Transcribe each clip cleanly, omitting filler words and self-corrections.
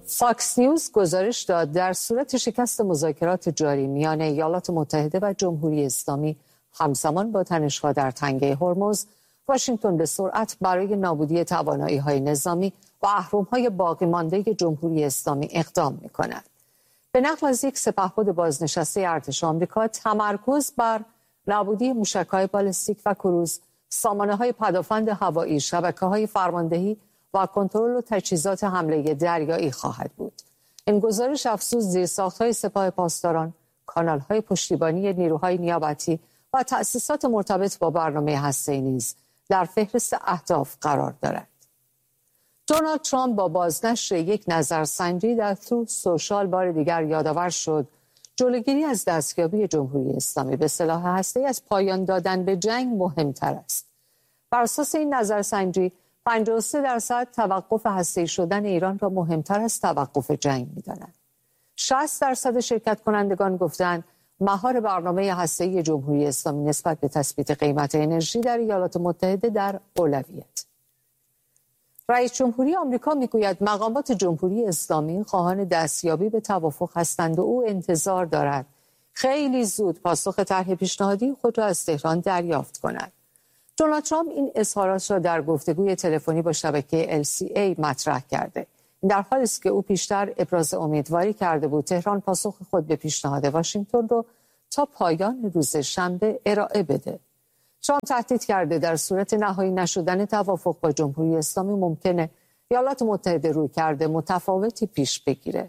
فاکس نیوز گزارش داد در صورت شکست مذاکرات جاری میان ایالات متحده و جمهوری اسلامی همزمان با تنش‌ها در تنگه هرمز، واشنگتن به سرعت برای نابودی توانایی‌های نظامی و اهرم‌های باقی مانده جمهوری اسلامی اقدام می‌کند. به نقل از یک سپهبد بازنشسته ارتش آمریکا، تمرکز بر نابودی موشک‌های بالستیک و کروز، سامانه‌های پدافند هوایی، شبکه‌های فرماندهی و کنترل و تجهیزات حمله دریایی خواهد بود. این گزارش افزود زیرساخت‌های سپاه پاسداران، کانال‌های پشتیبانی نیروهای نیابتی و تأسیسات مرتبط با برنامه هسته‌ای نیز در فهرست اهداف قرار دارد. دونالد ترامپ با بازنشر یک نظرسنجی در تروث سوشال بار دیگر یادآور شد جلوگیری از دستیابی جمهوری اسلامی به سلاح هسته‌ای از پایان دادن به جنگ مهمتر است. بر اساس این نظرسنجی 53% توقف هسته‌ای شدن ایران را مهمتر از توقف جنگ می‌دانند. 60% شرکت کنندگان گفتند مهار برنامه هسته‌ای جمهوری اسلامی نسبت به تثبیت قیمت انرژی در ایالات متحده در اولویت. رئیس جمهوری آمریکا میگوید مقامات جمهوری اسلامی خواهان دستیابی به توافق هستند و او انتظار دارد خیلی زود پاسخ طرح پیشنهادی خود را از تهران دریافت کند. دونالد ترامپ این اظهارات را در گفتگوی تلفنی با شبکه LCA مطرح کرده. در حالی است که او پیشتر ابراز امیدواری کرده بود تهران پاسخ خود به پیشنهاد واشنگتن را تا پایان روز شنبه ارائه بده. ترامپ تهدید کرده در صورت نهایی نشدن توافق با جمهوری اسلامی ممکنه ایالات متحده رویکرد متفاوتی پیش بگیره.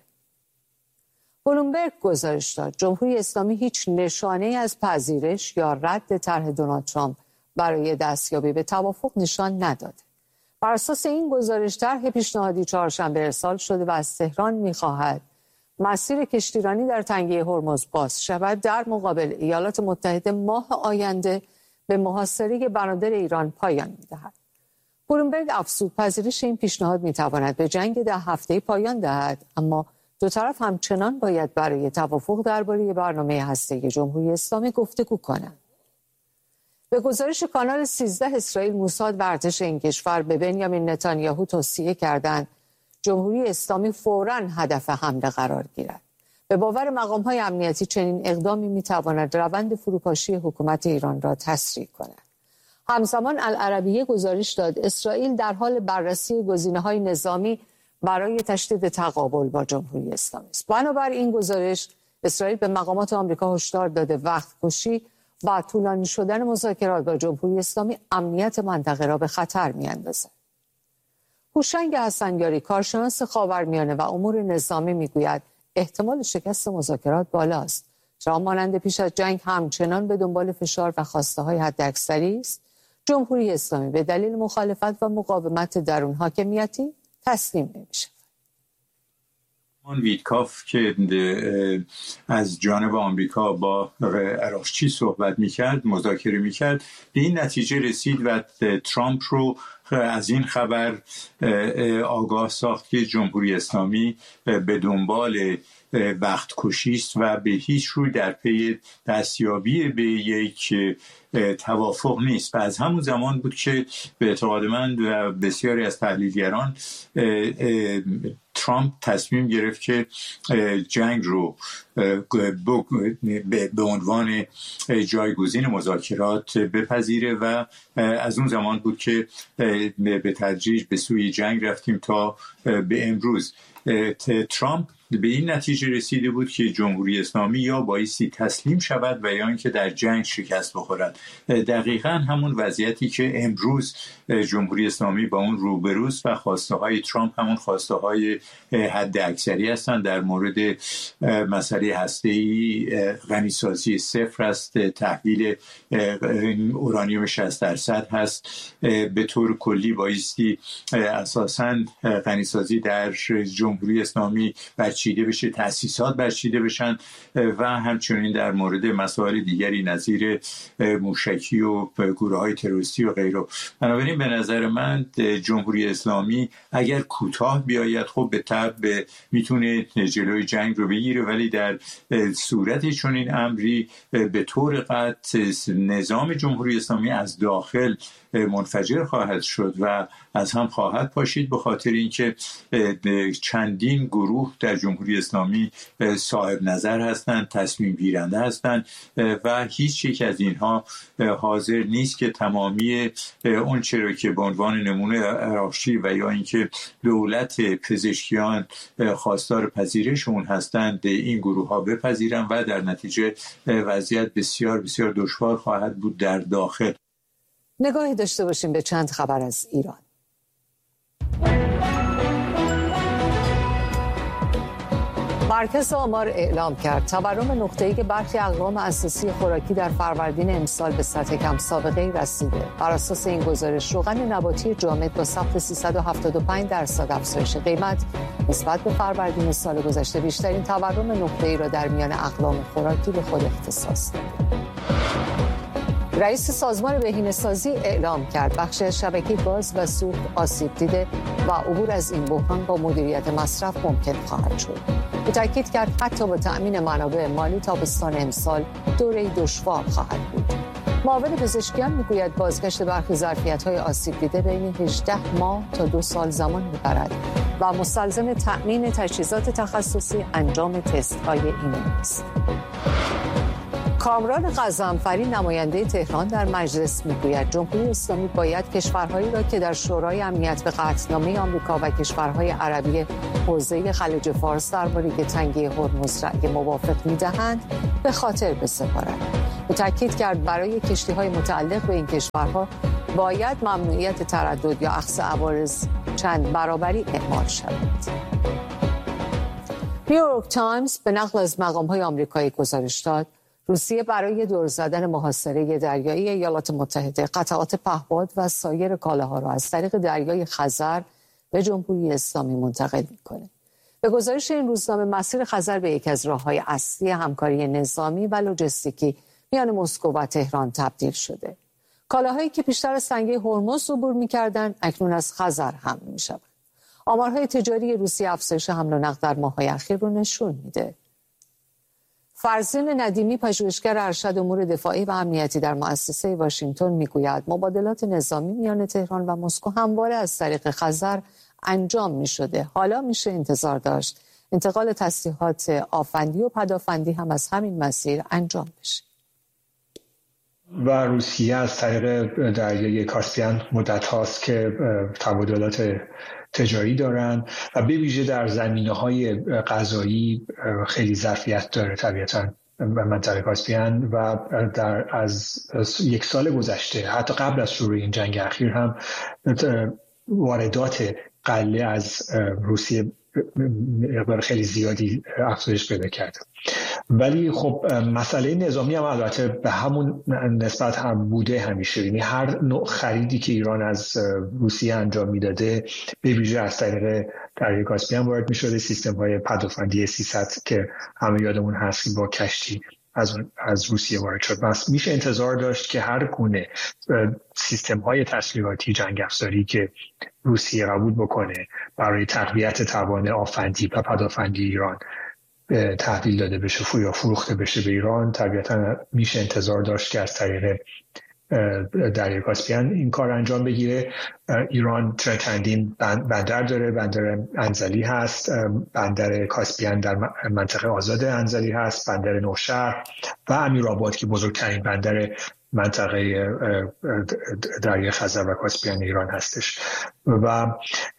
بلومبرگ گزارش داد جمهوری اسلامی هیچ نشانه از پذیرش یا رد طرح دونالد ترامپ برای دستیابی به توافق نشان نداده. بر اساس این گزارش طرح پیشنهادی چهارشنبه ارسال شده و از تهران می‌خواهد مسیر کشتیرانی در تنگه هرمز باز شود در مقابل ایالات متحده ماه آینده به محاصره بنادر ایران پایان می‌دهد. بلومبرگ افزود پذیرش این پیشنهاد می‌تواند به جنگ 10 هفته‌ای پایان دهد، اما دو طرف همچنان باید برای توافق درباره برنامه هسته‌ای جمهوری اسلامی گفتگو کنند. به گزارش کانال 13 اسرائیل، موساد و ارتش این کشور به بنیامین نتانیاهو توصیه کردند جمهوری اسلامی فوراً هدف حمله قرار گیرد. به باور مقام‌های امنیتی چنین اقدامی می‌تواند روند فروپاشی حکومت ایران را تسریع کند. همزمان العربیه گزارش داد اسرائیل در حال بررسی گزینه‌های نظامی برای تشدید تقابل با جمهوری اسلامی است. بنابراین این گزارش اسرائیل به مقامات آمریکا هشدار داده وقت کشی و طولانی شدن مذاکرات با جمهوری اسلامی امنیت منطقه را به خطر می‌اندازد. هوشنگ حسنیاری کارشناس خاورمیانه و امور نظامی میگوید احتمال شکست مذاکرات بالاست. ترامپ مانند پیش از جنگ همچنان به دنبال فشار و خواسته‌های حداکثری است. جمهوری اسلامی به دلیل مخالفت و مقاومت درون حاکمیتی تسلیم نمی‌شود. ویتکاف که از جانب آمریکا با عراقچی صحبت میکرد، مذاکره میکرد، به این نتیجه رسید و ترامپ رو از این خبر آگاه ساخت که جمهوری اسلامی به دنبال وقت کشی است و به هیچ روی در پی دستیابی به یک توافق نیست. و از همون زمان بود که به اعتقاد من و بسیاری از تحلیلگران ترامپ تصمیم گرفت که جنگ رو به عنوان جایگزین مذاکرات بپذیره و از اون زمان بود که به تدریج به سوی جنگ رفتیم تا به امروز. ترامپ به این نتیجه رسیده بود که جمهوری اسلامی یا بایستی تسلیم شود و یا اینکه در جنگ شکست بخورد. دقیقاً همون وضعیتی که امروز جمهوری اسلامی با اون روبروست و خواسته های ترامپ همون خواسته های حد اکثری هستند. در مورد مسئله هسته‌ای غنیسازی صفر است، تحویل اورانیوم 60% هست. به طور کلی بایستی اساساً غنیسازی در جمهوری اسلامی برچیده بشه، تأسیسات برچیده بشن و همچنین در مورد مسائل دیگری نظیر موشکی و گروه‌های تروریستی و غیره. بنابراین به نظر من جمهوری اسلامی اگر کوتاه بیاید خب به طبع میتونه جلوی جنگ رو بگیره، ولی در صورت چنین امری به طور قطع نظام جمهوری اسلامی از داخل منفجر خواهد شد و از هم خواهد پاشید، به خاطر اینکه چندین گروه در جمهوری اسلامی صاحب نظر هستند، تصمیم گیرنده هستند و هیچ یک از اینها حاضر نیست که تمامی اون چرا که به عنوان نمونه اراشی و یا اینکه دولت پزشکیان خواستار پذیرش اون هستند این گروه ها بپذیرن و در نتیجه وضعیت بسیار بسیار دشوار خواهد بود در داخل. نگاهی داشته باشیم به چند خبر از ایران. مرکز آمار اعلام کرد تورم نقطه‌ای که برخی اقوام اساسی خوراکی در فروردین امسال به سطح کم سابقه‌ای رسیده. بر اساس این گزارش روغن نباتی جامد با ثبت 375% افزایش قیمت نسبت به فروردین سال گذشته بیشترین تورم نقطه‌ای را در میان اقلام خوراکی به خود اختصاص داد. رئیس سازمان بهینه‌سازی اعلام کرد بخش شبکه گاز و سوخت آسیب دیده و عبور از این بحران با مدیریت مصرف ممکن خواهد شد. او تاکید کرد حتی با تأمین منابع مالی تابستان امسال دوره‌ای دشوار خواهد بود. معاون پزشکیان میگوید بازگشت برخی ظرفیت‌های آسیب دیده بین 18 ماه تا 2 سال زمان می‌برد و مستلزم تأمین تجهیزات تخصصی انجام تست‌های ایمنی است. کامران غضنفری نماینده تهران در مجلس میگوید جمهوری اسلامی باید کشورهایی را که در شورای امنیت به قطعنامه آمریکا و کشورهای عربی حوزه خلیج فارس درباره تنگی هرمز رأی موافق میدهند به خاطر بسپارد. او تاکید کرد برای کشتی‌های متعلق به این کشورها باید ممنوعیت تردد یا اخذ عوارض چند برابری اعمال شود. نیویورک تایمز به نقل از مقام‌های آمریکایی گزارش داد روسیه برای دور زدن محاصره دریایی ایالات متحده قطعات پهپاد و سایر کالاها را از طریق دریای خزر به جمهوری اسلامی منتقل می‌کند. به گزارش این روزنامه مسیر خزر به یکی از راه‌های اصلی همکاری نظامی و لوجستیکی میان مسکو و تهران تبدیل شده. کالاهایی که پیشتر از تنگه هرمز عبور می‌کردند اکنون از خزر حمل می‌شوند. آمارهای تجاری روسیه افزایش حمل و نقل در ماه‌های اخیر رو نشون میده. فرزین ندیمی پژوهشگر ارشد امور دفاعی و امنیتی در مؤسسه واشنگتن میگوید مبادلات نظامی میان تهران و مسکو همواره از طریق خزر انجام میشده. حالا میشه انتظار داشت انتقال تسلیحات آفندی و پدافندی هم از همین مسیر انجام بشه. و روسیه از طریق دریای کاسپین مدت هاست که تبادلات تجاری دارن و به ویژه در زمینه‌های غذایی خیلی ظرفیت داره طبیعتاً منطقه کاسپین و از 1 سال گذشته حتی قبل از شروع این جنگ اخیر هم واردات غله از روسیه مقدار خیلی زیادی افزایش پیدا کرده. ولی خب مسئله نظامی هم البته به همون نسبت هم بوده همیشه. یعنی هر نوع خریدی که ایران از روسیه انجام میداده به ویژه از طریق دریای کاسپین وارد میشده. سیستم های پدافندی 300 که همه یادمون هست که با کشتی از روسیه وارد شد. بس میشه انتظار داشت که هر گونه سیستم های تسلیحاتی جنگ افزاری که روسیه قبول بکنه برای تقویت توان آفندی و پدافندی ایران تحویل داده بشه یا فروخته بشه به ایران، طبیعتا میشه انتظار داشت که از طریق دریای کاسپین این کار انجام بگیره. ایران چندین بندر داره، بندر انزلی هست، بندر کاسپین در منطقه آزاد انزلی هست، بندر نوشهر و امیرآباد که بزرگترین بندر منطقه دریای خزر و کاسپین ایران هستش. و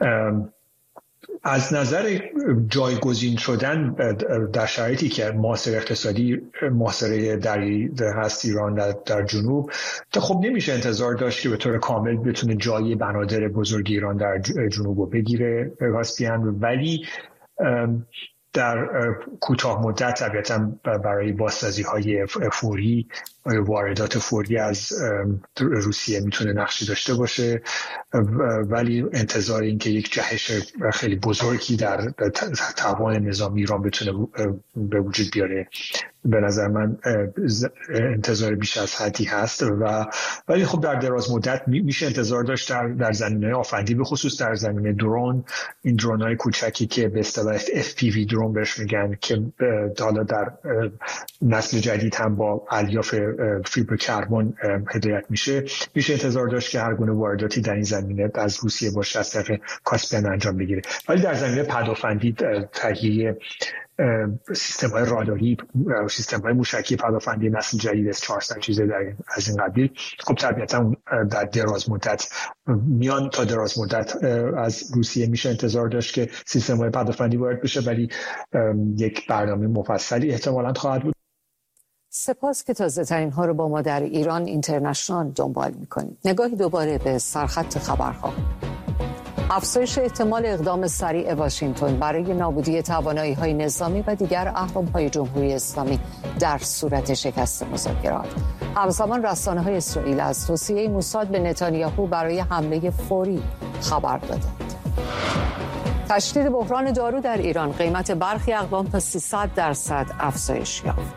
از نظر جایگزین شدن در شرایطی که محاصره اقتصادی محاصره دریایی هست ایران در جنوب، خب نمیشه انتظار داشت که به طور کامل بتونه جای بنادر بزرگ ایران در جنوب رو بگیره کاسپین، ولی در کوتاه مدت طبیعتا برای بازسازی های فوری واردات فوری از روسیه میتونه نقشی داشته باشه، ولی انتظار این که یک جهش خیلی بزرگی در توان نظامی ایران بتونه به وجود بیاره به نظر من انتظار بیش از حدی هست ولی خب در دراز مدت میشه انتظار داشت در زمینه آفندی، به خصوص در زمینه درون، این درون‌های کوچکی که به اصطلاح FPV درون بهش میگن که حالا در نسل جدید هم با الیاف فیبر کربن هدایت میشه انتظار داشت که هر گونه وارداتی در این زمینه از روسیه باشه از طریق کاسپیان انجام بگیره. ولی در زمینه پدافندی، تهیه سیستم‌های راداری، سیستم‌های موشکی پدافندی نسل جدید S-400 چیزه از این قبیل، خب طبیعتاً در دراز مدت میان تا دراز مدت از روسیه میشه انتظار داشت که سیستم‌های پدافندی وارد بشه، ولی یک برنامه مفصلی احتمالاً خواهد بود. سپاس که تازه‌ترین ها رو با ما در ایران اینترنشنال دنبال می‌کنید. نگاهی دوباره به سرخط خبرها. افزایش احتمال اقدام سریع واشنگتن برای نابودی توانایی‌های نظامی و دیگر اهرم‌های جمهوری اسلامی در صورت شکست مذاکرات. همزمان رسانه‌های اسرائیل از توصیه موساد به نتانیاهو برای حمله فوری خبر دادند. تشدید بحران دارو در ایران، قیمت برخی اقلام تا 300% افزایش یافت.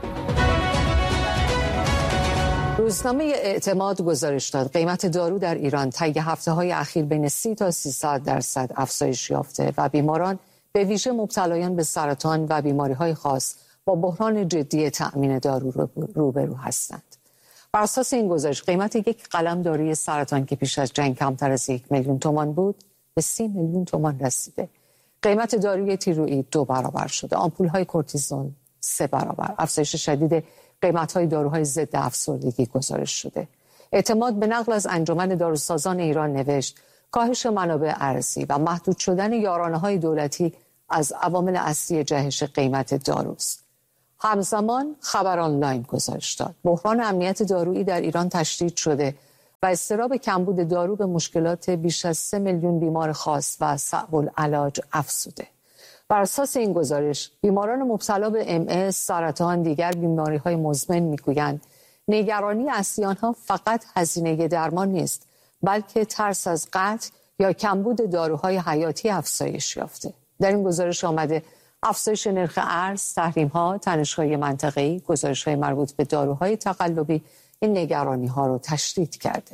روزنامه اعتماد گزارش داد قیمت دارو در ایران طی هفته‌های اخیر بین 30 تا 300% افزایش یافته و بیماران به ویژه مبتلایان به سرطان و بیماری‌های خاص با بحران جدی تأمین دارو روبرو هستند. بر اساس این گزارش قیمت یک قلم داروی سرطان که پیش از جنگ کمتر از 1 میلیون تومان بود به 30 میلیون تومان رسیده. قیمت داروی تیروئید 2 برابر شده، آمپول‌های کورتیزون 3 برابر. افزایش شدید قیمت‌های داروهای ضد افسردگی گزارش شده. اعتماد به نقل از انجمن داروسازان ایران نوشت کاهش منابع ارزی و محدود شدن یارانه‌های دولتی از عوامل اصلی جهش قیمت داروست. همزمان خبر آنلاین گزارش داد بحران امنیت دارویی در ایران تشدید شده و اضطراب کمبود دارو به مشکلات بیش از 3 میلیون بیمار خاص و صعب العلاج افزوده. بر اساس این گزارش بیماران مبتلا به MS، سرطان، دیگر بیماری‌های مزمن میگویند نگرانی اصلی آنها فقط هزینه درمان نیست، بلکه ترس از قطع یا کمبود داروهای حیاتی افزایش یافته. در این گزارش آمده افزایش نرخ ارز، تحریم‌ها، تنش‌های منطقه‌ای، گزارش‌های مربوط به داروهای تقلبی این نگرانی‌ها رو تشدید کرده.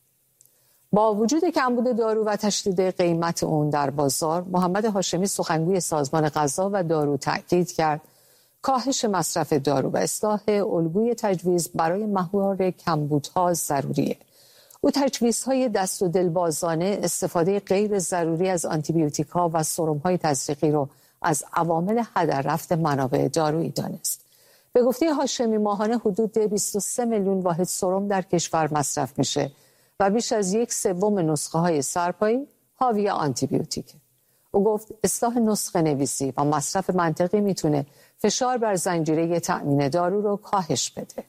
با وجود کمبود دارو و تشدید قیمت اون در بازار، محمد هاشمی سخنگوی سازمان غذا و دارو تاکید کرد کاهش مصرف دارو و اصلاح الگوی تجویز برای مهار کمبودها ضروریه. او تجویزهای دست و دلبازانه، استفاده غیر ضروری از آنتیبیوتیک‌ها و سرم‌های تزریقی رو از عوامل هدر رفت منابع دارویی دانست. به گفته هاشمی ماهانه حدود 23 میلیون واحد سرم در کشور مصرف میشه و بیش از 1/3 نسخه‌های سرپایی حاوی آنتیبیوتیکه. او گفت اصلاح نسخه نویسی و مصرف منطقی میتونه فشار بر زنجیره تأمین دارو رو کاهش بده.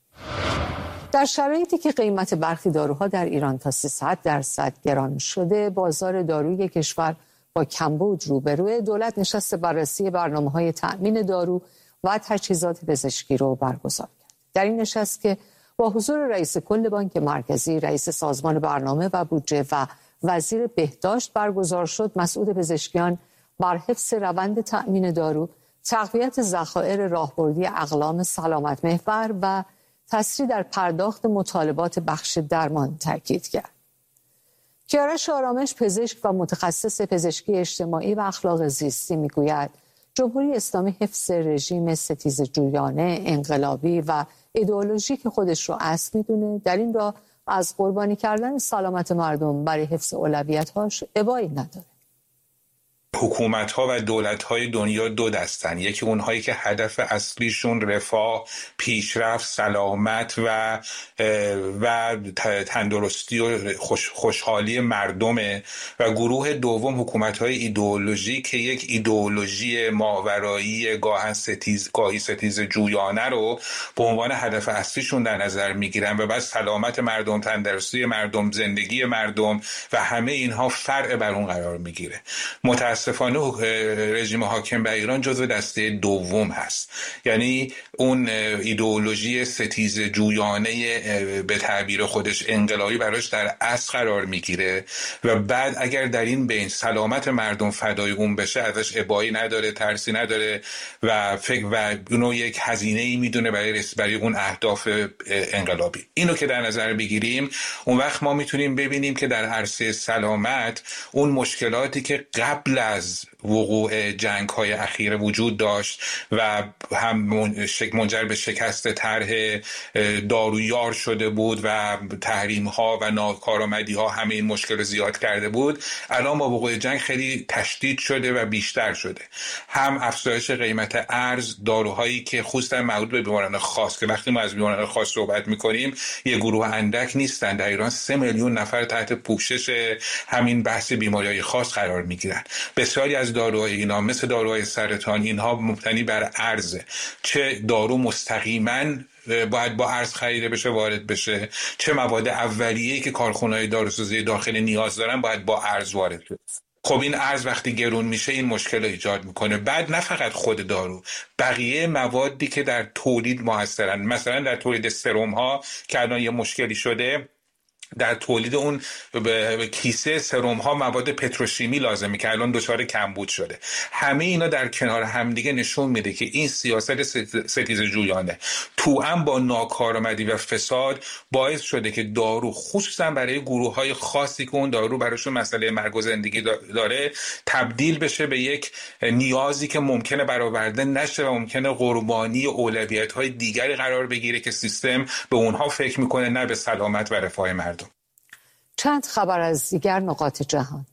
در شرایطی که قیمت برخی داروها در ایران تا 300% گران شده، بازار داروی کشور با کمبود روبروه، دولت نشست بررسی برنامه‌های تأمین دارو و تجهیزات پزشکی رو برگزار کرد. در این نشست که با حضور رئیس کل بانک مرکزی، رئیس سازمان برنامه و بودجه و وزیر بهداشت برگزار شد، مسئول پزشکیان بر حفظ روند تأمین دارو، تقویت ذخایر راهبردی اقلام سلامت محور و تسریع در پرداخت مطالبات بخش درمان تاکید کرد. کیارش آرامش، پزشک و متخصص پزشکی اجتماعی و اخلاق زیستی میگوید جمهوری اسلامی حفظ رژیم ستیزجویانه، انقلابی و ایدئولوژیک خودش رو اصل میدونه، در این راه از قربانی کردن سلامت مردم برای حفظ اولویت‌هاش ابایی نداره. حکومت‌ها و دولت‌های دنیا دو دستن، یکی اونهایی که هدف اصلیشون رفاه، پیشرفت، سلامت و تندرستی و خوشحالی مردمه، و گروه دوم حکومت‌های ایدئولوژی که یک ایدئولوژی ماورایی گاهی ستیز جویانه رو به عنوان هدف اصلیشون در نظر میگیرن و بعد سلامت مردم، تندرستی مردم، زندگی مردم و همه اینها فرع بر اون قرار میگیره. متاسفانه متاسفانه رژیم حاکم بر ایران جزو دسته دوم هست. یعنی اون ایدئولوژی ستیز جویانه به تعبیر خودش انقلابی براش در اصل قرار میگیره و بعد اگر در این بین سلامت مردم فدای اون بشه ازش ابایی نداره، ترسی نداره و فکر و اونو یک هزینه‌ای میدونه برای اون اهداف انقلابی. اینو که در نظر بگیریم اون وقت ما میتونیم ببینیم که در عرصه سلامت اون مشکلاتی که قبل از وقوع جنگ‌های اخیر وجود داشت و هم منجر به شکست طرح دارویار شده بود و تحریم‌ها و ناکارآمدی‌ها همه این مشکل زیاد کرده بود، الان با وقوع جنگ خیلی تشدید شده و بیشتر شده. هم افزایش قیمت ارز، داروهایی که خصوصا مربوط به بیماران خاص که وقتی ما از بیماران خاص صحبت می‌کنیم یه گروه اندک نیستن، در ایران 3 میلیون نفر تحت پوشش همین بحث بیماری‌های خاص قرار می‌گیرن. بسیاری از داروهای اینا مثل داروهای سرطان اینها مبتنی بر ارزه، چه دارو مستقیما باید با ارز خریده بشه وارد بشه، چه مواد اولیه‌ای که کارخانه‌های داروسازی داخل نیاز دارن باید با ارز وارد بشه. خب این ارز وقتی گرون میشه این مشکل ایجاد میکنه. بعد نه فقط خود دارو، بقیه موادی که در تولید موثرن، مثلا در تولید سرم ها که الان یه مشکلی شده، در تولید اون کیسه سرم ها مواد پتروشیمی لازمه که الان دچار کمبود شده. همه اینا در کنار همدیگه نشون میده که این سیاست ستیز جویانه توأم با ناکارآمدی و فساد باعث شده که دارو خصوصا برای گروه های خاصی که اون دارو براشون مسئله مرگ و زندگی داره تبدیل بشه به یک نیازی که ممکنه برآورده نشه و ممکنه قربانی اولویت های دیگری قرار بگیره که سیستم به اونها فکر میکنه، نه به سلامت و رفاه مردم. چند خبر از دیگر نقاط جهان.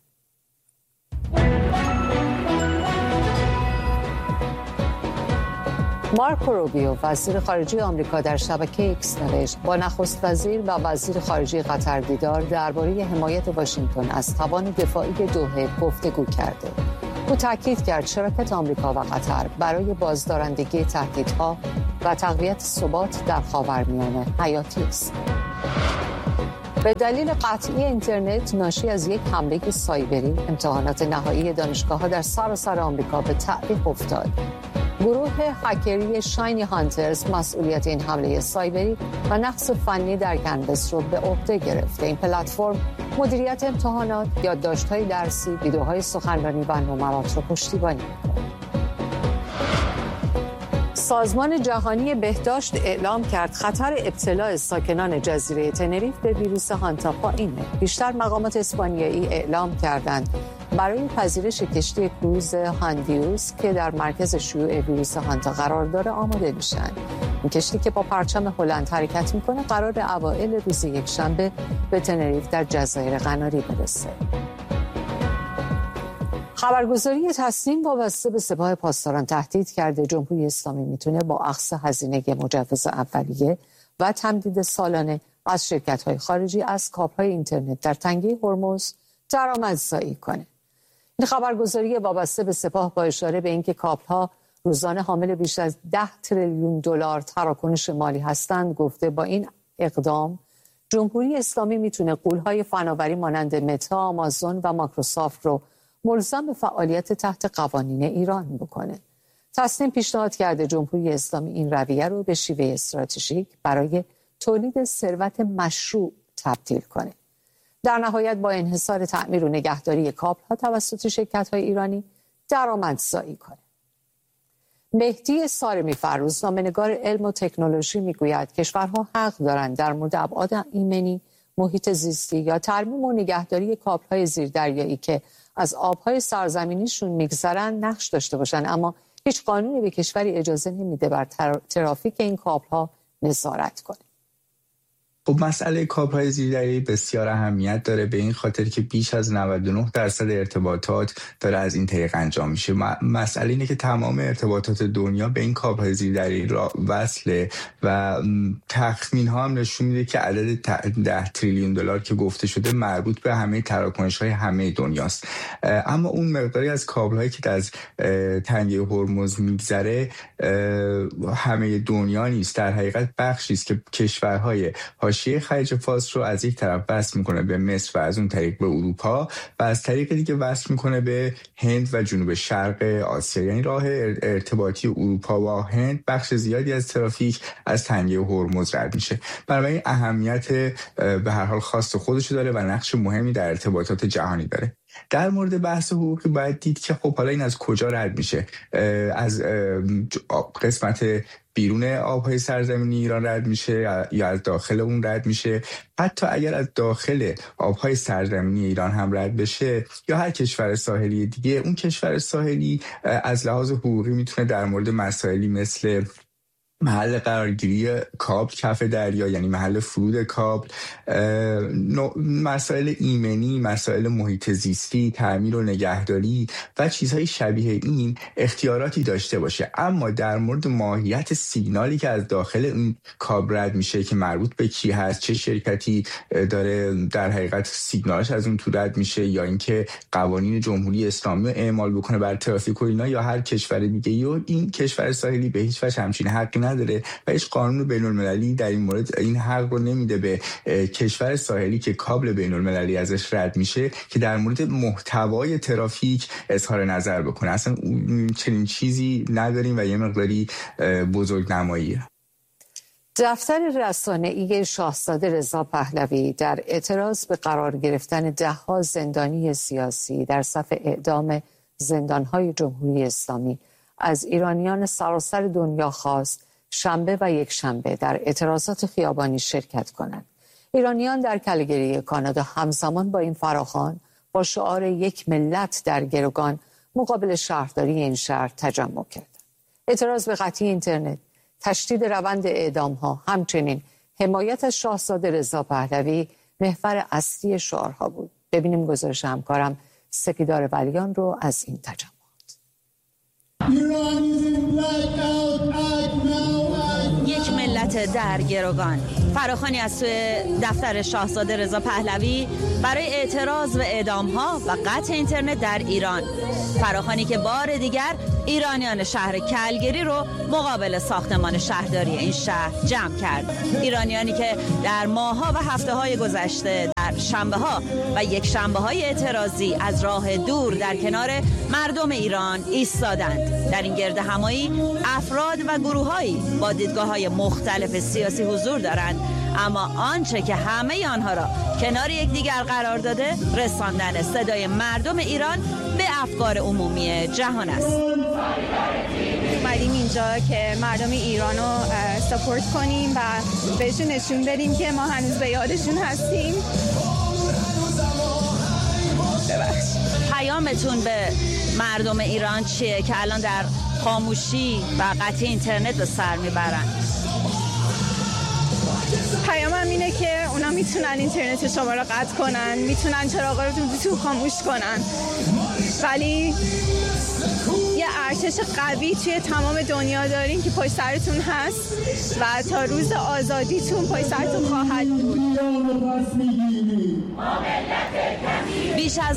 مارکو روبیو وزیر خارجه آمریکا در شبکه ایکس نوشت با نخست وزیر و وزیر خارجه قطر دیدار درباره حمایت واشنگتن از توان دفاعی دوحه گفتگو کرده. او تاکید کرد شراکت آمریکا و قطر برای بازدارندگی تهدیدها و تقویت ثبات در خاورمیانه حیاتی است. به دلیل قطعی اینترنت ناشی از یک حمله سایبری، امتحانات نهایی دانشگاه‌ها در سراسر آمریکا به تعویق افتاد. گروه هکری شاینی هانترز مسئولیت این حمله سایبری و نقص فنی در کنوس رو به عهده گرفته. این پلتفرم مدیریت امتحانات، یادداشت‌های درسی، ویدیوهای سخنرانی و نمرات رو پشتیبانی می‌کند. سازمان جهانی بهداشت اعلام کرد خطر ابتلا ساکنان جزیره تنریف به ویروس هانتا پایینه. بیشتر مقامات اسپانیایی اعلام کردند برای پذیرش کشتی کروز هاندیوس که در مرکز شیوع ویروس هانتا قرار داره آماده میشن. این کشتی که با پرچم هلند حرکت میکنه قرار اوایل روز یکشنبه به تنریف در جزایر قناری برسه. خبرگزاری تصنیم وابسته به سپاه پاسداران تهدید کرده جمهوری اسلامی میتونه با اخذ هزینه مجوز اولیه و تمدید سالانه از شرکت‌های خارجی از کابل‌های اینترنت در تنگه هرمز درآمدزایی کنه. این خبرگزاری وابسته به سپاه با اشاره به اینکه کابل‌ها روزانه حامل بیش از 10 تریلیون دلار تراکنش مالی هستند گفته با این اقدام جمهوری اسلامی میتونه غول‌های فناوری مانند متا، آمازون و مایکروسافت رو ملزم به فعالیت تحت قوانین ایران بکنه. تصنیم پیشنهاد کرده جمهوری اسلامی این رویه رو به شیوه استراتژیک برای تولید ثروت مشروع تبدیل کنه. در نهایت با انحصار تعمیر و نگهداری کابل‌ها توسط شرکت‌های ایرانی درآمدزایی کنه. مهدی سارمی فروز نامه‌نگار علم و تکنولوژی میگوید کشورها حق دارند در مورد ابعاد ایمنی، محیط زیستی یا ترمیم و نگهداری کابل‌های زیردریایی که از آبهای سرزمینیشون میگذرن نقش داشته باشن، اما هیچ قانونی به کشوری اجازه نمیده بر ترافیک این کابل‌ها نظارت کنه. خب مسئله کابل‌های زیردریایی بسیار اهمیت داره به این خاطر که بیش از 99% ارتباطات داره از این طریق انجام میشه. مسئله اینه که تمام ارتباطات دنیا به این کابل‌های زیردریایی وصله و تخمین ها هم نشون میده که عدد 10 تریلیون دلار که گفته شده مربوط به همه تراکنش‌های همه دنیاست. اما اون مقداری از کابل‌هایی که از تنگه هرمز میگذره همه دنیا نیست، در حقیقت بخشی است که کشورهای حاشیه حاشیه خلیج فارس رو از یک طرف وصل میکنه به مصر و از اون طریق به اروپا و از طریق دیگه وصل میکنه به هند و جنوب شرق آسیا. یعنی راه ارتباطی اروپا و هند بخش زیادی از ترافیک از تنگه هرمز رد میشه. بنابراین اهمیت به هر حال خاص خودشو داره و نقش مهمی در ارتباطات جهانی داره. در مورد بحث حقوقی باید دید که خب حالا این از کجا رد میشه؟ از قسمت بیرون آبهای سرزمینی ایران رد میشه یا از داخل اون رد میشه؟ حتی اگر از داخل آبهای سرزمینی ایران هم رد بشه یا هر کشور ساحلی دیگه، اون کشور ساحلی از لحاظ حقوقی میتونه در مورد مسائلی مثل محل قرارگیری کابل کف دریا، یعنی محل فرود کابل، مسائل ایمنی، مسائل محیط زیستی، تعمیر و نگهداری و چیزهای شبیه این اختیاراتی داشته باشه. اما در مورد ماهیت سیگنالی که از داخل این کابل رد میشه که مربوط به کی هست، چه شرکتی داره در حقیقت سیگنالش از اون تو رد میشه، یا اینکه قوانین جمهوری اسلامی رو اعمال بکنه بر ترافیک و اینا یا هر کشور دیگه، و این کشور ساحلی به هیچ وجه همچین حقی نداره و هیچ قانون بین‌المللی در این مورد این حق رو نمیده به کشور ساحلی که کابل بین‌المللی ازش رد میشه که در مورد محتوای ترافیک اظهار نظر بکنه. اصلا چنین چیزی نداریم و یه مقداری بزرگنماییه. دفتر رسانه‌ای شاهزاده رضا پهلوی در اعتراض به قرار گرفتن ده‌ها زندانی سیاسی در صف اعدام زندان‌های جمهوری اسلامی از ایرانیان سراسر دنیا خواست شنبه و یکشنبه در اعتراضات خیابانی شرکت کنند. ایرانیان در کلگری کانادا همزمان با این فراخوان با شعار یک ملت در گروگان مقابل شهرداری این شهر تجمع کردند. اعتراض به قطعی اینترنت، تشدید روند اعدام‌ها، همچنین حمایت از شاهزاده رضا پهلوی محور اصلی شعارها بود. ببینیم گزارش همکارم سپیدار ولیان رو از این تجمع. یک ملت در گروگان، فراخوانی از سوی دفتر شاهزاده رضا پهلوی برای اعتراض به اعدام‌ها و قطع اینترنت در ایران. فراخوانی که بار دیگر ایرانیان شهر کلگری رو مقابل ساختمان شهرداری این شهر جمع کرد. ایرانیانی که در ماه‌ها و هفته‌های گذشته در شنبه‌ها و یک شنبه‌های اعتراضی از راه دور در کنار مردم ایران ایستادند. در این گرد همایی افراد و گروه‌هایی با دیدگاه‌های مختلف سیاسی حضور دارند، اما آنچه که همه آنها را کنار یکدیگر قرار داده رساندن صدای مردم ایران به افکار عمومی جهان است. اومدیم اینجا که مردم ایران رو سپورت کنیم و بهشون نشون بدیم که ما هنوز به یادشون هستیم. پیامتون به مردم ایران چیه که الان در خاموشی و قطع اینترنت به سر میبرن؟ پیامم اینه که اونا میتونن اینترنت شما رو قطع کنن، میتونن چراغا رو تو خاموش کنن، ولی یه ارتش قوی توی تمام دنیا دارین که پشت سرتون هست و تا روز آزادیتون پشت سرتون خواهد بود. بیش از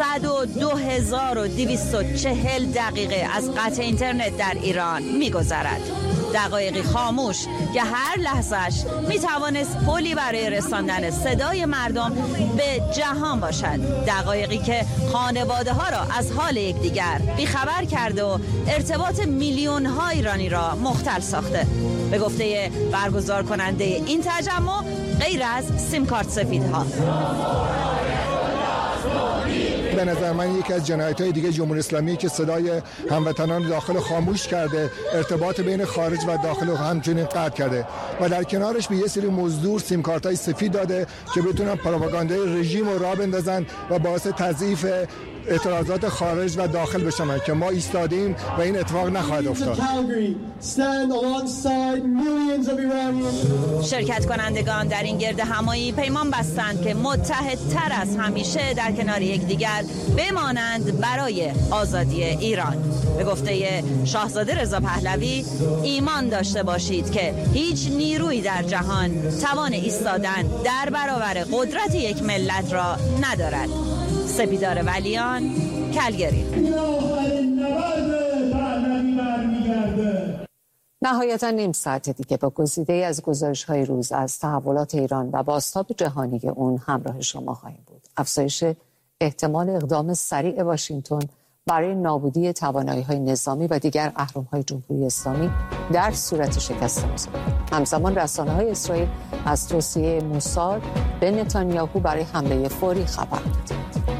102,240 دقیقه از قطع اینترنت در ایران می‌گذرد. دقایقی خاموش که هر لحظهش میتوانست پلی برای رساندن صدای مردم به جهان باشد. دقایقی که خانواده ها را از حال یکدیگر بیخبر کرده و ارتباط میلیون ها ایرانی را مختل ساخته. به گفته برگزار کننده این تجمع، غیر از سیم کارت سفیدها، به نظر من یکی از جنایت‌های دیگه جمهوری اسلامی که صدای هموطنان داخل خاموش کرده، ارتباط بین خارج و داخل همچنین قطع کرده و در کنارش به یه سری مزدور سیم کارت‌های سفید داده که بتونن پروپاگاندای رژیم رو راه بندازن و باعث تضعیف اعتراضات خارج و داخل بشن که ما ایستادیم و این اتفاق نخواهد افتاد. شرکت کنندگان در این گرد همایی پیمان بستند که متحدتر از همیشه در کنار یکدیگر بمانند برای آزادی ایران. به گفته شاهزاده رضا پهلوی، ایمان داشته باشید که هیچ نیرویی در جهان توان ایستادن در برابر قدرت یک ملت را ندارد. سپیدار ولیان، کلگری. نهایتا نیم ساعت دیگه با گزیده‌ای از گزارش‌های روز از تحولات ایران و بازتاب جهانی اون همراه شما خواهیم بود. افزایش احتمال اقدام سریع واشنگتن برای نابودی توانایی‌های نظامی و دیگر اهرم‌های جمهوری اسلامی در صورت شکست مذاکره. همزمان رسانه‌های اسرائیل از توصیه موساد به نتانیاهو برای حمله فوری خبر داد.